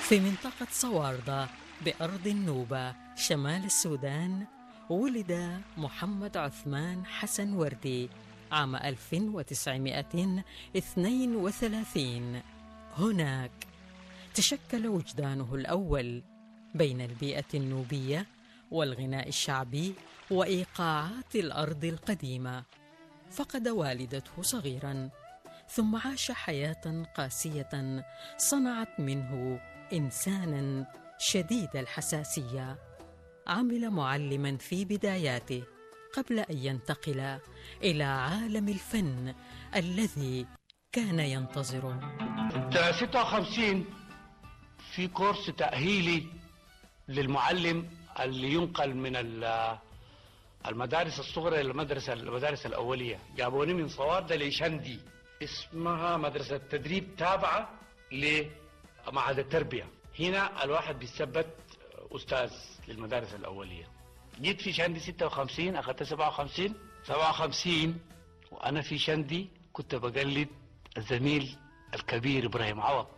في منطقة صواردة بأرض النوبة شمال السودان ولد محمد عثمان حسن وردي عام 1932. هناك تشكل وجدانه الأول بين البيئة النوبية والغناء الشعبي وإيقاعات الأرض القديمة. فقد والدته صغيراً، ثم عاش حياة قاسية صنعت منه إنساناً شديد الحساسية. عمل معلماً في بداياته قبل أن ينتقل إلى عالم الفن الذي كان ينتظره. 56 في كورس تأهيلي للمعلم اللي ينقل من المدارس الصغرى إلى المدارس الأولية. جابوني من صواردة لشندي، اسمها مدرسة تدريب تابعة لمعهد التربية. هنا الواحد بيثبت أستاذ للمدارس الأولية. جيت في شندي 56، أخذت 57 وأنا في شندي كنت بقلد الزميل الكبير إبراهيم عوض.